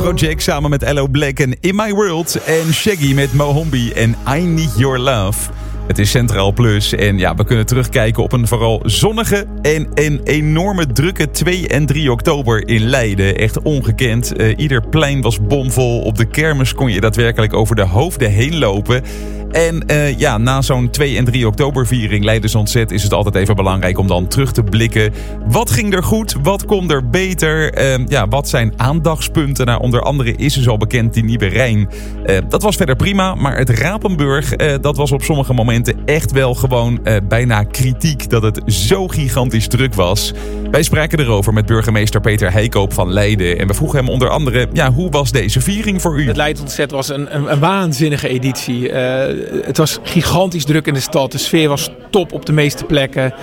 Afrojack samen met Aloe Blacc en In My World. En Shaggy met Mohombi en I Need Your Love. Het is Centraal Plus en ja, we kunnen terugkijken op een vooral zonnige en een enorme drukke 2 en 3 oktober in Leiden. Echt ongekend. Ieder plein was bomvol. Op de kermis kon je daadwerkelijk over de hoofden heen lopen. En na zo'n 2 en 3 oktoberviering Leidens Ontzet is het altijd even belangrijk om dan terug te blikken. Wat ging er goed? Wat kon er beter? Wat zijn aandachtspunten? Nou, onder andere is dus al bekend die Nieuwe Rijn. Dat was verder prima, maar het Rapenburg, dat was op sommige momenten echt wel gewoon bijna kritiek dat het zo gigantisch druk was. Wij spraken erover met burgemeester Peter Heikoop van Leiden. En we vroegen hem onder andere, hoe was deze viering voor u? Het Leidens Ontzet was een waanzinnige editie. Het was gigantisch druk in de stad. De sfeer was top op de meeste plekken.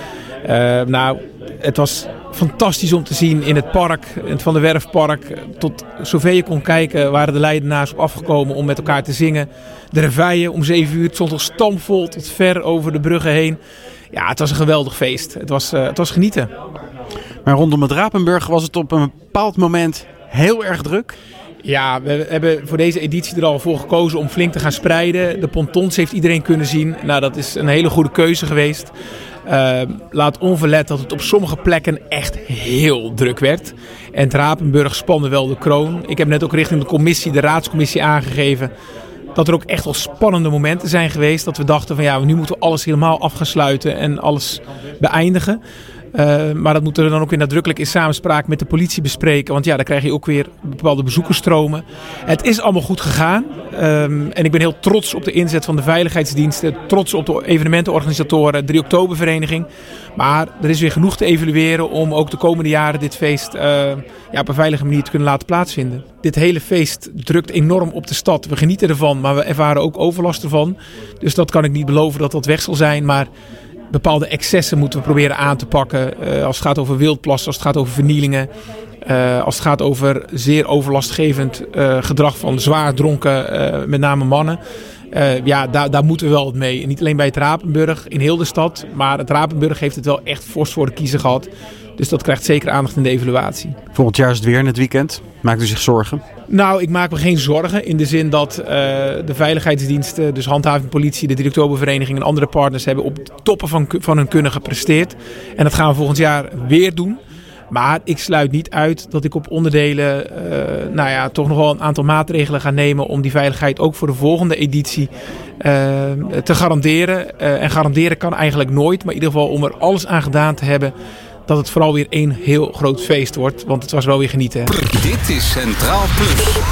Het was fantastisch om te zien in het park, in het Van der Werfpark. Tot zover je kon kijken waren de Leidenaars op afgekomen om met elkaar te zingen. De reveille om 7 uur, het stond nog stampvol tot ver over de bruggen heen. Ja, het was een geweldig feest. Het was genieten. Maar rondom het Rapenburg was het op een bepaald moment heel erg druk. Ja, we hebben voor deze editie er al voor gekozen om flink te gaan spreiden. De pontons heeft iedereen kunnen zien. Nou, dat is een hele goede keuze geweest. Laat onverlet dat het op sommige plekken echt heel druk werd. En het Rapenburg spande wel de kroon. Ik heb net ook richting de raadscommissie aangegeven dat er ook echt wel spannende momenten zijn geweest. Dat we dachten van nu moeten we alles helemaal af gaan sluiten en alles beëindigen. Maar dat moeten we dan ook weer nadrukkelijk in samenspraak met de politie bespreken. Want dan krijg je ook weer bepaalde bezoekersstromen. Het is allemaal goed gegaan. En ik ben heel trots op de inzet van de veiligheidsdiensten. Trots op de evenementenorganisatoren, 3 Oktobervereniging. Maar er is weer genoeg te evalueren om ook de komende jaren dit feest op een veilige manier te kunnen laten plaatsvinden. Dit hele feest drukt enorm op de stad. We genieten ervan, maar we ervaren ook overlast ervan. Dus dat kan ik niet beloven dat dat weg zal zijn. Maar bepaalde excessen moeten we proberen aan te pakken. Als het gaat over wildplassen, als het gaat over vernielingen. Als het gaat over zeer overlastgevend gedrag van zwaar dronken, met name mannen. Daar moeten we wel wat mee. En niet alleen bij het Rapenburg, in heel de stad. Maar het Rapenburg heeft het wel echt fors voor de kiezer gehad. Dus dat krijgt zeker aandacht in de evaluatie. Volgend jaar is het weer in het weekend. Maakt u zich zorgen? Nou, ik maak me geen zorgen in de zin dat de veiligheidsdiensten, dus handhaving, politie, de 3 Oktobervereniging en andere partners hebben op de toppen van hun kunnen gepresteerd. En dat gaan we volgend jaar weer doen. Maar ik sluit niet uit dat ik op onderdelen toch nog wel een aantal maatregelen ga nemen om die veiligheid ook voor de volgende editie te garanderen. En garanderen kan eigenlijk nooit, maar in ieder geval om er alles aan gedaan te hebben dat het vooral weer één heel groot feest wordt. Want het was wel weer genieten. Dit is Centraal Plus.